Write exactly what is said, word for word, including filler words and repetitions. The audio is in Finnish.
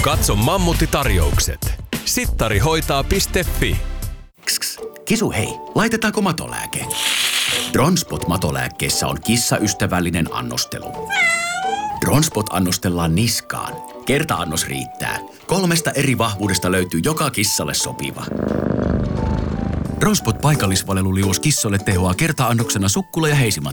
Katso Mammutti-tarjoukset. sittarihoitaa piste fi. Kss, Kisu hei, laitetaanko matolääke? Dronspot-matolääkkeessä on kissaystävällinen annostelu. Dronspot annostellaan niskaan. Kerta-annos riittää. Kolmesta eri vahvuudesta löytyy joka kissalle sopiva. Dronspot paikallisvaleluliuos kissoille tehoaa kerta-annoksena sukkula- ja heisimat